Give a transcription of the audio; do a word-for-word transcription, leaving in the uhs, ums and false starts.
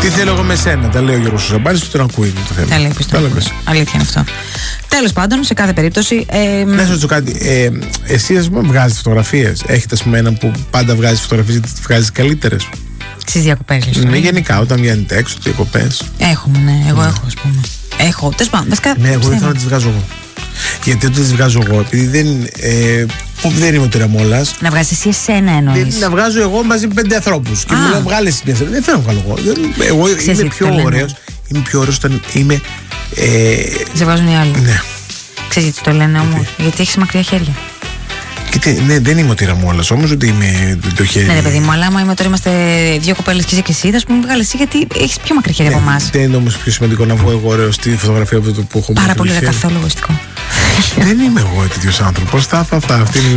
θέλω εγώ με σένα, τα λέει ο Γιώργος Σουζαμπάνης, που τον ακούει το θέμα. Τα λέει πιστό. Αλήθεια είναι αυτό. Τέλος πάντων, σε κάθε περίπτωση. Ε, να σου ρωτήσω κάτι. Ε, εσύ, ας πούμε, βγάζεις φωτογραφίες. Έχετε, ας πούμε, έναν που πάντα βγάζει φωτογραφίες γιατί τις βγάζεις καλύτερες. Στις διακοπές, λες. Ναι, γενικά, όταν βγαίνετε έξω, διακοπές. Έχουμε, ναι, εγώ ναι. έχω, ας πούμε. Έχω, τέλος πάντων. Ναι, εγώ δεν θέλω να τις βγάζω εγώ. Γιατί όταν τις βγάζω εγώ, επειδή δεν. Ε, που δεν είμαι ο τυραμόλας. Να βγάζεις εσύ εσένα εννοείς. Να βγάζω εγώ μαζί με πέντε ανθρώπους. Και μου λένε βγάλε εσύ μια. Δεν θέλω να βγάλω εγώ. Εγώ είμαι πιο ωραίος. Είμαι πιο ωραίος όταν είμαι. Ε... Σε βγάζουν οι άλλοι. Ναι. Ξέρεις τι το λένε όμως. Γιατί έχεις μακριά χέρια. Κοίτα, ναι, δεν είμαι ο τυραμόλας όμως, ότι είμαι το χέρι. Ναι, ρε παιδί μου, αλλά άμα είμαι τώρα, είμαστε δύο κοπέλες και εσύ και εσύ, θα σου πούμε βγάλε εσύ, γιατί έχεις πιο μακριά χέρια ναι, από εμάς. Δεν είναι όμως πιο σημαντικό να βγω εγώ ωραίο στη φωτογραφία από το που έχω. Πάρα πολύ καθόλου εγωιστικό. Δεν είμαι εγώ τέτοιος άνθρωπος. Θα, θα, θα, αυτή είναι